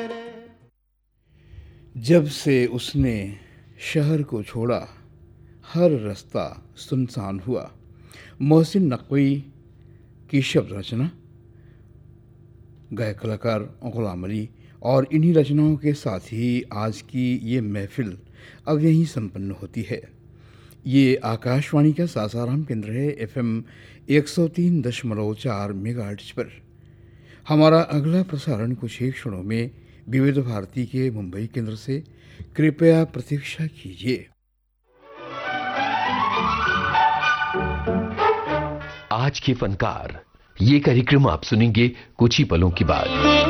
जब से उसने शहर को छोड़ा, हर रास्ता सुनसान हुआ। मोहसिन नकवी की शब्द रचना, गायक कलाकार गुलाम अली। और इन्हीं रचनाओं के साथ ही आज की ये महफिल अब यहीं संपन्न होती है। ये आकाशवाणी का सासाराम केंद्र है, FM 103.4 मेगाहर्ट्ज पर। हमारा अगला प्रसारण कुछ एक क्षणों में विविध भारती के मुंबई केंद्र से। कृपया प्रतीक्षा कीजिए। आज के फनकार, ये कार्यक्रम आप सुनेंगे कुछ ही पलों के बाद।